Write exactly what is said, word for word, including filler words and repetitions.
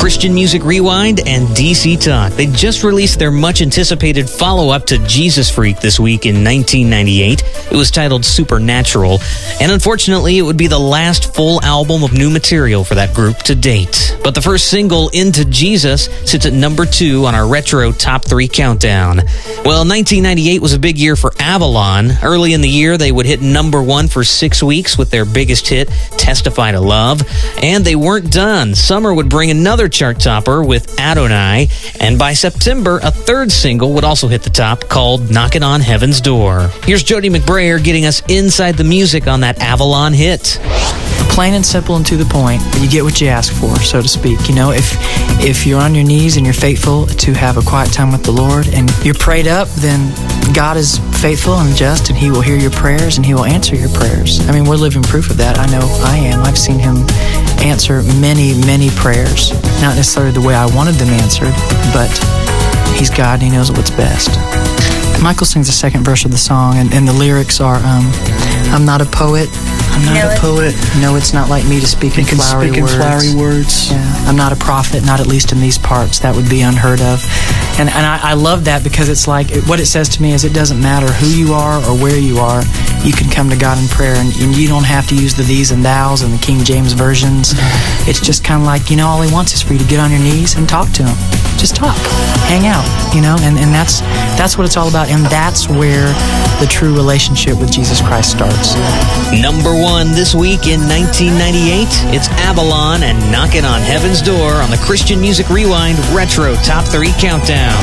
Christian Music Rewind and D C Talk. They just released their much-anticipated follow-up to Jesus Freak this week in nineteen ninety-eight. It was titled Supernatural, and unfortunately, it would be the last full album of new material for that group to date. But the first single, Into Jesus, sits at number two on our retro top three countdown. Well, nineteen ninety-eight was a big year for Avalon. Early in the year, they would hit number one for six weeks with their biggest hit, Testify to Love. And they weren't done. Summer would bring another chart topper with Adonai, and by September, a third single would also hit the top called Knockin' on Heaven's Door. Here's Jody McBrayer getting us inside the music on that Avalon hit. Plain and simple and to the point, you get what you ask for, so to speak. You know, if if you're on your knees and you're faithful to have a quiet time with the Lord and you're prayed up, then God is faithful and just, and He will hear your prayers and He will answer your prayers. I mean, we're living proof of that. I know I am. I've seen Him answer many, many prayers. Not necessarily the way I wanted them answered, but He's God and He knows what's best. Michael sings the second verse of the song, and, and the lyrics are, um, I'm not a poet, I'm not no, a poet. No, it's not like me to speak in flowery speak in words. flowery words. Yeah. I'm not a prophet, not at least in these parts. That would be unheard of. And and I, I love that because it's like, it, what it says to me is it doesn't matter who you are or where you are, you can come to God in prayer, and, and you don't have to use the these and thous and the King James versions. It's just kind of like, you know, all He wants is for you to get on your knees and talk to Him. Just talk, hang out, you know, and, and that's that's what it's all about, and that's where the true relationship with Jesus Christ starts. Number one this week in nineteen ninety-eight, it's Avalon and Knockin' on Heaven's Door on the Christian Music Rewind Retro Top three Countdown.